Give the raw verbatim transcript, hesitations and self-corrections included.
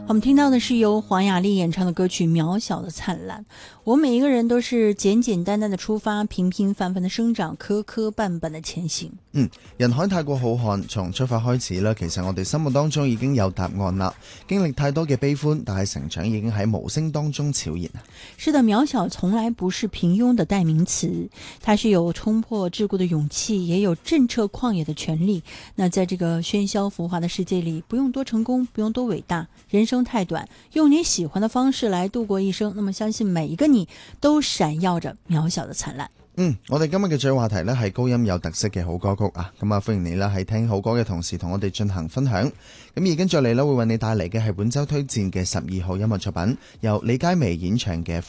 我们听到的是由黄雅莉演唱的歌曲《渺小的燦爛》。我们每一個人都是簡簡單單的出發，平平凡凡的生長，磕磕絆絆的前行。 嗯，人海太過浩瀚，從出發開始啦，其實我哋心目當中已經有答案啦。經歷太多嘅悲歡，但係成長已經喺無聲當中悄然。 是的，渺小從來不是平庸的代名詞，它是有衝破桎梏的勇氣，也有震徹曠野的權利。那在這個喧囂浮華的世界裏，不用多成功，不用多偉大，人生太短，用你喜歡的方式來度過一生，那麼相信每一個你都閃耀着渺小的燦爛。 嗯，我哋今日嘅最話題呢係高音有特色嘅好歌曲啊，咁啊歡迎你啦，喺聽好歌嘅同時同我哋進行分享。咁而跟住嚟呢會為你帶嚟嘅係本周推薦嘅十二號音樂作品，由李佳薇演唱嘅